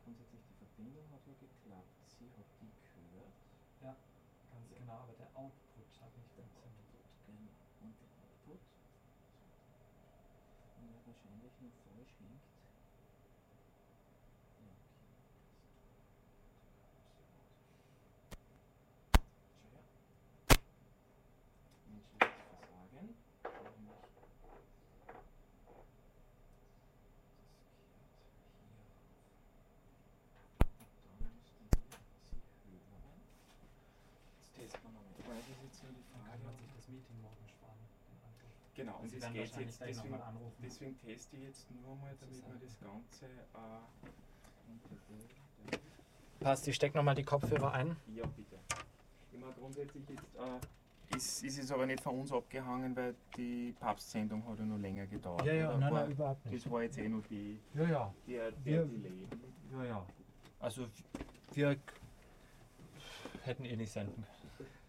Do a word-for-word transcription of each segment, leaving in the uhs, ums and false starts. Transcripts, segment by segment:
grundsätzlich die Verbindung hat ja geklappt. Sie hat die gehört. Ja, ganz ja. Genau, aber der Output hat nicht funktioniert. Genau. Und der Output, wenn er wahrscheinlich noch falsch hängt. Ja, okay. Schau her. Menschliches Versagen. Nämlich Weil das jetzt so die Frage, kann man sich das Meeting morgen sparen. Genau, und das geht jetzt, deswegen, deswegen teste ich jetzt nur mal, damit wir das Ganze äh, passt, ich stecke nochmal die Kopfhörer ein. Ja, bitte. Ich meine, grundsätzlich jetzt äh, ist, ist es aber nicht von uns abgehangen, weil die Papstsendung hat ja noch länger gedauert. Ja, ja, nein, war, nein, überhaupt nicht. Das war jetzt eh noch die, ja, ja. der, der wir, Delay. Ja, ja. Also wir hätten eh nicht senden können.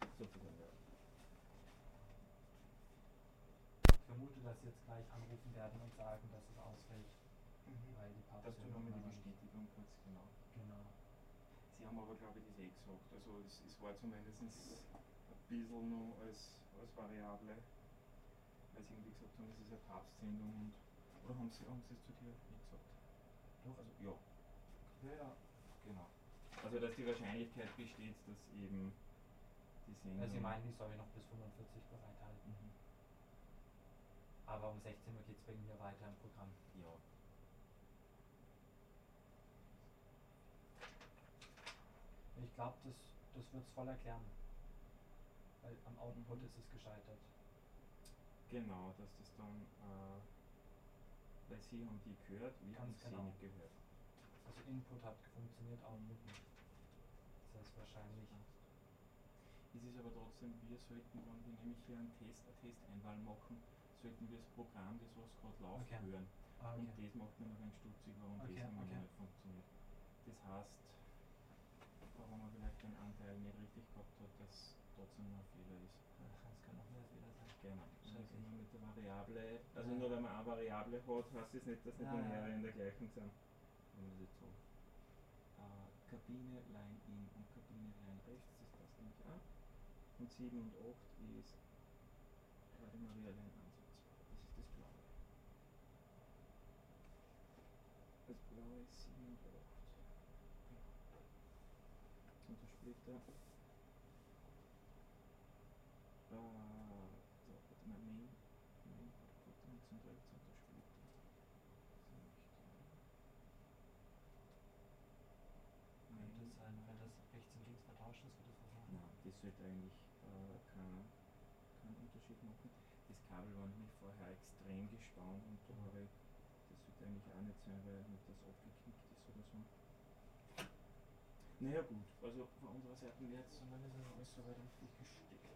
Ich vermute, dass sie jetzt gleich anrufen werden und sagen, dass es ausfällt. Mhm. Weil die Dass du nochmal die Bestätigung kurz, genau. Genau. Sie haben aber, glaube ich, das eh gesagt. Also es, es war zumindest ein bisschen noch als, als Variable, weil sie irgendwie gesagt haben, es ist eine Papstsendung und oder haben sie, haben sie es zu dir nicht gesagt? Doch, also ja. Ja, ja, genau. Also dass die Wahrscheinlichkeit besteht, dass eben die Sendung... Ja, sie meinen, ich soll noch bis fünfundvierzig bereithalten. Mhm. Aber um sechzehn Uhr geht es bei mir weiter im Programm. Ja. Ich glaube, das, das wird es voll erklären. Weil am Output mhm. ist es gescheitert. Genau, dass das dann, äh, weil sie haben die gehört, wir haben sie genau. nicht gehört. Also Input hat funktioniert, Output nicht. Das heißt wahrscheinlich... Es ist aber trotzdem, wir sollten, wenn wir nämlich hier einen Test, eine Testeinwahl machen, sollten wir das Programm, das was gerade läuft, okay. hören. Ah, okay. Und das macht mir noch ein stutzig, warum okay, das okay. nicht funktioniert. Das heißt, warum man vielleicht den Anteil nicht richtig gehabt hat, dass trotzdem noch ein Fehler ist. Es kann noch mehr Fehler sein. Genau. Also nur mit der Variable, also ja. nur wenn man eine Variable hat, heißt das nicht, dass nicht ja, mehrere ja. in der gleichen sind. Wenn man das jetzt so. Uh, Kabine, Line in und Kabine, Line rechts, das passt nämlich an. Und sieben und acht ist Radio Maria Line eins und zwei. Das ist das Blaue. Das Blaue ist sieben und acht. Und der Splitter. Uh, so, warte mal, Main, Main Output links und rechts und der Splitter. Könnte es sein, wenn das rechts und links vertauscht ist, wird das verfahren? Nein, das sollte eigentlich äh, keinen kein Unterschied machen. Das Kabel war nämlich vorher extrem gespannt und da habe ich, das sollte eigentlich auch nicht sein, weil nicht das abgeknickt ist oder so. Naja gut, also von unserer Seite jetzt zumindest ist alles soweit richtig gesteckt.